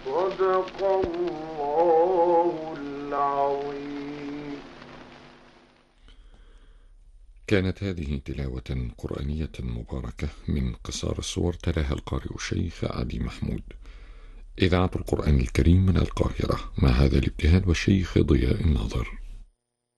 صدق الله العظيم. كانت هذه تلاوة قرآنية مباركة من قصار الصور تلاها القارئ الشيخ عدي محمود. إذاعة القرآن الكريم من القاهرة، مع هذا الابتهال والشيخ ضياء الناظر.